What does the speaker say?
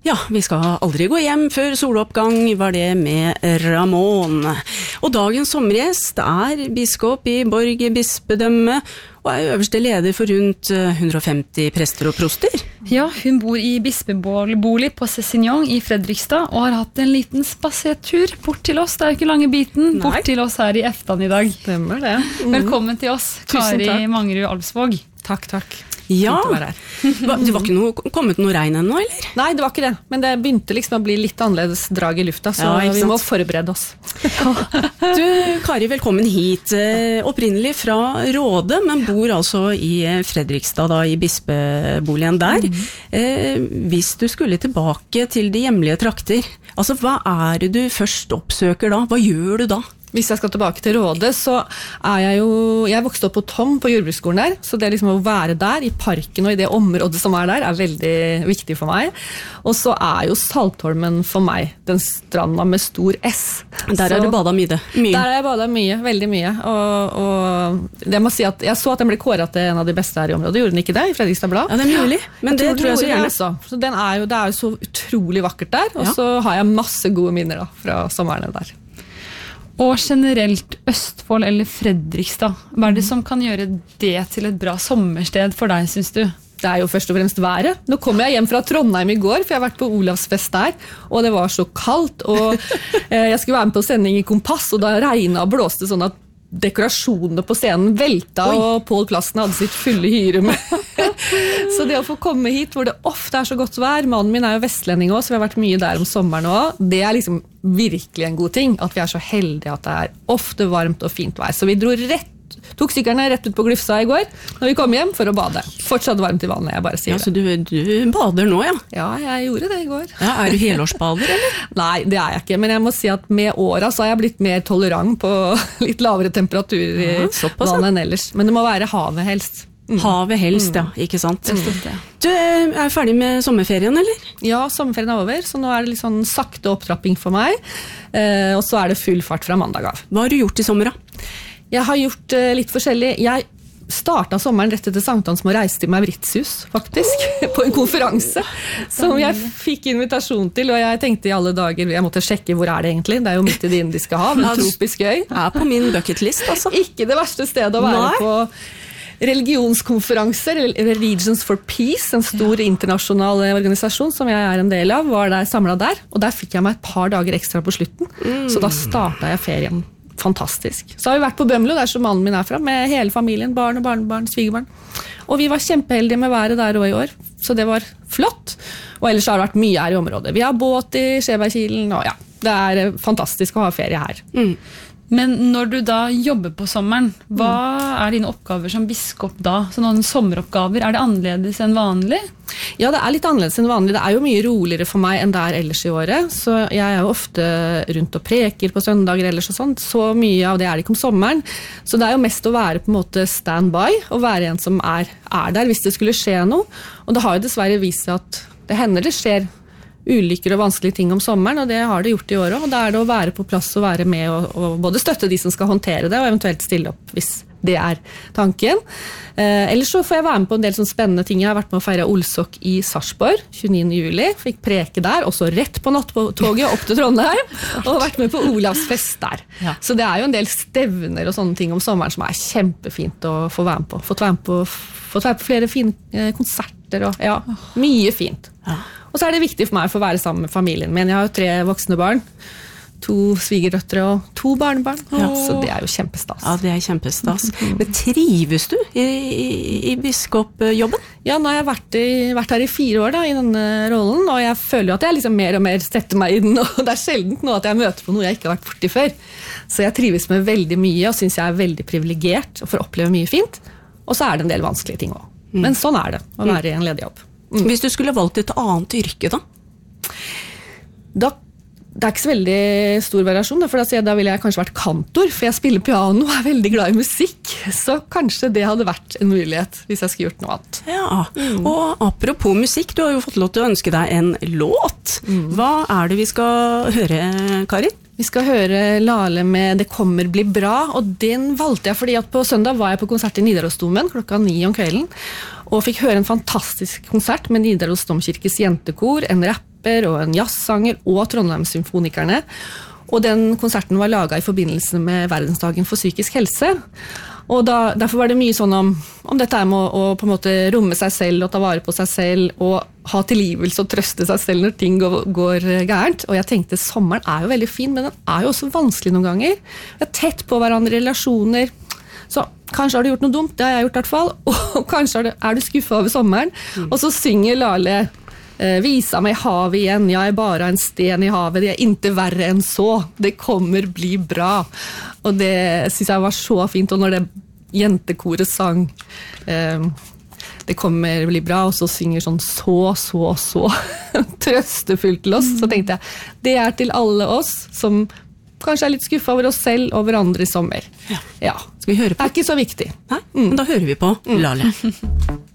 Ja, vi skal aldri gå hjem før soloppgang, var det med Ramón. Og dagens sommergjest biskop i Borg bispedømme, og øverste leder for rundt 150 prester og proster. Ja, hun bor i bispebolig på Cessignon i Fredrikstad, og har hatt en liten spasetur bort til oss. Det jo ikke lange biten, bort til oss her i Eftan i dag. Stemmer det. Velkommen til oss, Kari Mangerud Alvsvåg. Takk. Ja, det var ikke kommet noe regn ennå, eller? Nei, det var ikke det, men det begynte liksom å bli litt annerledes drag i lufta, så vi må forberede oss. Du, Kari, velkommen hit. Opprinnelig fra Råde, men bor altså i Fredrikstad, da, i bispeboligen der. Hvis du skulle tilbake til de hjemlige trakter, altså hva det du først oppsøker da? Hva gjør du da? Hvis jeg skal tilbake til Råde, så jeg vokste opp på Tom på jordbruksskolen der, så det liksom å være der, i parken og i det området som der, veldig viktig for meg. Og så jo Saltholmen for meg, den stranda med stor S. Der har du badet mye? Der har jeg badet mye, veldig mye. Og det må si at jeg så at den ble kåret til en av de beste her i området. Gjorde den ikke det i Fredrikstad Blad? Ja, det mulig, men det tror jeg så gjerne. Så det jo så utrolig vakkert der, og så har jeg masse gode minner da, fra sommerne der. Og generelt Østfold eller Fredrikstad, hva det som kan gjøre det til et bra sommersted for deg, synes du? Det jo først og fremst været. Nå kom jeg hjem fra Trondheim i går, for jeg har vært på Olavsfest der, og det var så kaldt, og jeg skulle være med på sending i Kompass, og da regnet og blåste sånn at dekorasjonene på scenen velta, og Pål Plassen hadde sitt fulle hyre med. Så det å få komme hit, hvor det ofte så godt vær, mannen min jo vestlending også, så vi har vært mye der om sommeren også, det liksom virkelig en god ting, at vi så heldige at det ofte varmt og fint vær. Så vi tok sykkerne rett ut på Glufsa i går, når vi kom hjem for å bade. Fortsatt varmt i vannet, jeg bare sier det. Så du bader nå, ja? Ja, jeg gjorde det i går. Ja, du helårsbader, eller? Nei, det jeg ikke, men jeg må si at med året så har jeg blitt mer tolerant på litt lavere temperaturer i vannet enn ellers. Men det må være havet helst. Havet helst, ja, ikke sant? Du ferdig med sommerferien, eller? Ja, sommerferien over, så nå det litt sånn sakte opptrapping for meg, og så det full fart fra mandag av. Hva har du gjort i sommer da? Jeg har gjort litt forskjellig. Jeg startet sommeren rett etter Sankthans med å reise til Mauritius, faktisk, på en konferanse, som jeg fikk invitasjon til, og jeg tenkte i alle dager, jeg måtte sjekke hvor det egentlig, det jo midt i det indiske hav, en tropisk øy. På min bucketlist, altså. Ikke det verste stedet å være på. Religionskonferanser, Religions for Peace, en stor internasjonal organisasjon som jeg en del av, var der samlet der, og der fikk jeg meg et par dager ekstra på slutten, så da startet jeg ferien. Fantastisk. Så har vi vært på Bømlo, der som mannen min fra, med hele familien, barn og barnebarn, svigerbarn. Og vi var kjempeheldige med været der også i år, så det var flott. Og ellers har det vært mye her i området. Vi har båt i Skjebergkilen, og ja, det fantastisk å ha ferie her. Men når du da jobber på sommeren, hva dine oppgaver som biskop da? Så noen sommeroppgaver, det annerledes enn vanlig? Ja, det litt annerledes enn vanlig. Det jo mye roligere for meg enn det ellers i året. Så jeg jo ofte rundt og preker på søndager ellers og sånt. Så mye av det det ikke om sommeren. Så det jo mest å være på en måte stand-by, og være en som der hvis det skulle skje noe. Og det har jo dessverre vist seg at det hender det skjer ulykker og vanskelige ting om sommeren, og det har det gjort i året, og da det å være på plass og være med og både støtte de som skal håndtere det, og eventuelt stille opp hvis det tanken. Ellers så får jeg være med på en del sånne spennende ting. Jeg har vært med å feire Olsok i Sarpsborg 29. juli, fikk preke der, og så rett på natttoget opp til Trondheim, og vært med på Olavsfest der. Ja. Så det jo en del stevner og sånne ting om sommeren som kjempefint å få være med på. Fått være på flere fine konserter, og ja, mye fint. Ja. Og så det viktig for meg å få være sammen med familien min. Jeg har jo 3 voksne barn, 2 svigerdøtre og 2 barnebarn. Ja. Så det jo kjempestas. Ja, det kjempestas. Men trives du i biskopjobben? Ja, nå har jeg vært her i 4 år da, i denne rollen, og jeg føler jo at jeg liksom mer og mer setter meg i den, og det sjeldent nå at jeg møter på noe jeg ikke har vært borti før. Så jeg trives med veldig mye, og synes jeg veldig privilegert og får oppleve mye fint. Og så det en del vanskelige ting også. Men sånn det, å være i en ledig jobb. Hvis du skulle valgt et annet yrke da? Det ikke så veldig stor variasjon, for da ville jeg kanskje vært kantor, for jeg spiller piano og veldig glad i musikk, så kanskje det hadde vært en mulighet hvis jeg skulle gjort noe annet. Ja, og apropos musikk, du har jo fått lov til å ønske deg en låt. Hva det vi skal høre, Kari? Vi skal høre Lale med Det kommer bli bra, og den valgte jeg fordi at på søndag var jeg på konsert i Nidarosdomen 9:00 om kvelden, og fikk høre en fantastisk konsert med Nidaros Domkirkes jentekor, en rapper, Kasper og en jazzsanger og Trondheimssymfonikerne. Og den konserten var laget i forbindelse med Verdensdagen for psykisk helse. Og derfor var det mye sånn om dette med å på en måte romme seg selv og ta vare på seg selv og ha tilgivelse og trøste seg selv når ting går gærent. Og jeg tenkte, sommeren er jo veldig fin, men den er jo også vanskelig noen ganger. Vi er tett på hverandre i relasjoner. Så kanskje har du gjort noe dumt, det har jeg gjort i hvert fall. Og kanskje er du skuffet over sommeren. Og så synger Lale visa meg havet igjen, jeg er bare en sten i havet, det er ikke verre enn så, det kommer bli bra. Og det synes jeg var så fint, og når det jentekoret sang det kommer bli bra, og så synger sånn så trøstefullt til oss, så tenkte jeg, det er til alle oss som kanskje er litt skuffet over oss selv og hverandre i sommer. Ja. Skal vi høre på? Det er ikke så viktig. Nei, men da hører vi på Lale.